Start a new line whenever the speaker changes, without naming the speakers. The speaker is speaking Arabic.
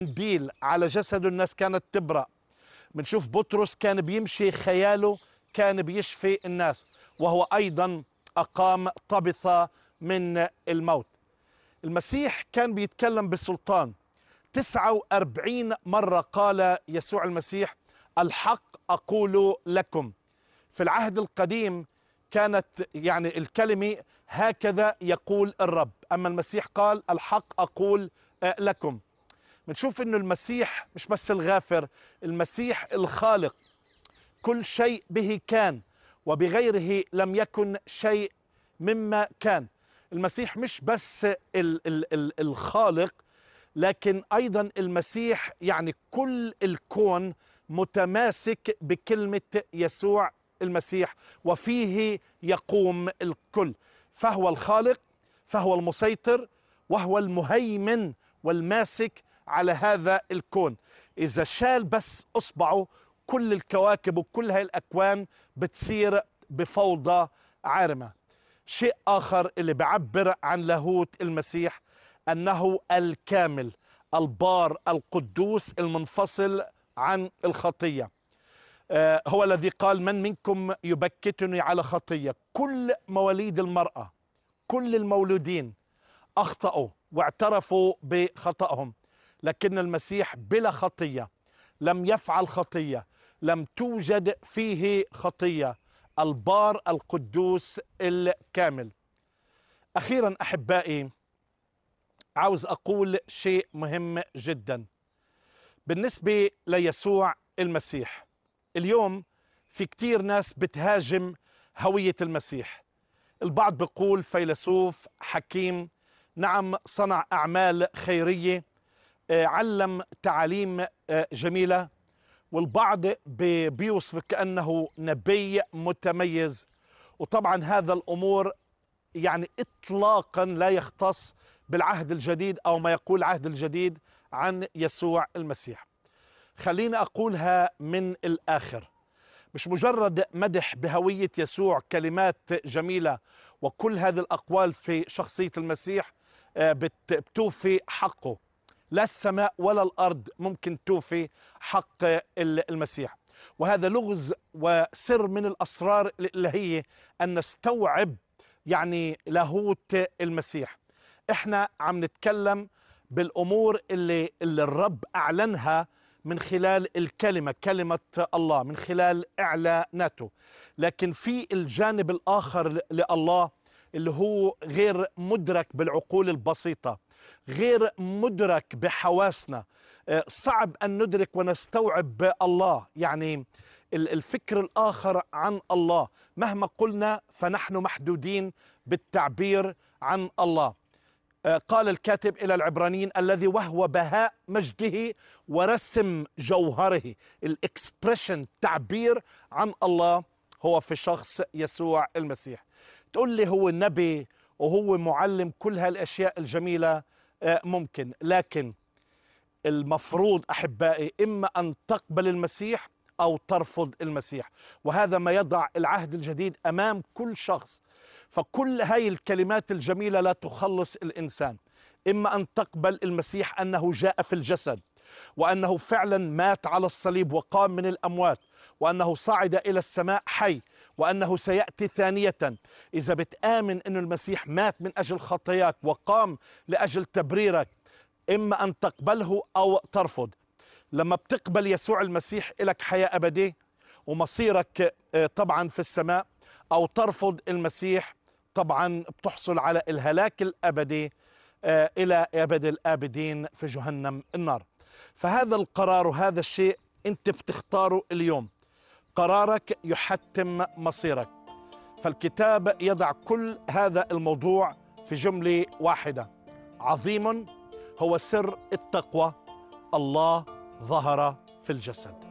قنديل على جسده الناس كانت تبرأ. بنشوف بطرس كان بيمشي خياله كان بيشفي الناس، وهو أيضا أقام طبثة من الموت. المسيح كان بيتكلم بسلطان. 49 مرة قال يسوع المسيح الحق أقول لكم. في العهد القديم كانت يعني الكلمة هكذا يقول الرب، أما المسيح قال الحق أقول لكم. بنشوف إنه المسيح مش بس الغافر، المسيح الخالق. كل شيء به كان، وبغيره لم يكن شيء مما كان. المسيح مش بس الخالق، لكن أيضا المسيح يعني كل الكون متماسك بكلمة يسوع المسيح، وفيه يقوم الكل. فهو الخالق، فهو المسيطر، وهو المهيمن والماسك على هذا الكون. إذا شال بس أصبعه كل الكواكب وكل هاي الأكوان بتصير بفوضى عارمة. شيء آخر اللي بعبر عن لاهوت المسيح أنه الكامل، البار، القدوس، المنفصل عن الخطية. هو الذي قال من منكم يبكتني على خطية. كل مواليد المرأة، كل المولودين أخطأوا واعترفوا بخطأهم، لكن المسيح بلا خطية، لم يفعل خطية، لم توجد فيه خطية، البار القدوس الكامل. أخيرا أحبائي، عاوز أقول شيء مهم جدا بالنسبة ليسوع المسيح. اليوم في كتير ناس بتهاجم هوية المسيح. البعض بيقول فيلسوف حكيم، نعم صنع أعمال خيرية، علم تعاليم جميلة، والبعض بيوصف كأنه نبي متميز. وطبعا هذا الأمور يعني إطلاقا لا يختص بالعهد الجديد أو ما يقول العهد الجديد عن يسوع المسيح. خليني أقولها من الآخر، مش مجرد مدح بهوية يسوع كلمات جميلة وكل هذه الأقوال في شخصية المسيح بتوفي حقه. لا السماء ولا الأرض ممكن توفي حق المسيح. وهذا لغز وسر من الأسرار الإلهية أن نستوعب يعني لاهوت المسيح. احنا عم نتكلم بالأمور اللي الرب أعلنها من خلال الكلمة، كلمة الله، من خلال إعلاناته. لكن في الجانب الآخر لله اللي هو غير مدرك بالعقول البسيطة، غير مدرك بحواسنا. صعب أن ندرك ونستوعب الله، يعني الفكر الآخر عن الله. مهما قلنا فنحن محدودين بالتعبير عن الله. قال الكاتب إلى العبرانيين الذي وهو بهاء مجده ورسم جوهره. الإكسبريشن، تعبير عن الله هو في شخص يسوع المسيح. تقول لي هو نبي وهو معلم، كل هالأشياء الجميلة ممكن، لكن المفروض أحبائي إما أن تقبل المسيح أو ترفض المسيح، وهذا ما يضع العهد الجديد أمام كل شخص. فكل هاي الكلمات الجميلة لا تخلص الإنسان. إما أن تقبل المسيح أنه جاء في الجسد، وأنه فعلا مات على الصليب وقام من الأموات، وأنه صعد إلى السماء حي، وأنه سيأتي ثانية. إذا بتآمن أن المسيح مات من أجل خطاياك وقام لأجل تبريرك، إما أن تقبله أو ترفض. لما بتقبل يسوع المسيح لك حياة أبدية ومصيرك طبعا في السماء، أو ترفض المسيح طبعا بتحصل على الهلاك الأبدي إلى أبد الآبدين في جهنم النار. فهذا القرار وهذا الشيء أنت بتختاره اليوم، قرارك يحتم مصيرك. فالكتاب يضع كل هذا الموضوع في جملة واحدة: عظيم هو سر التقوى، الله ظهر في الجسد.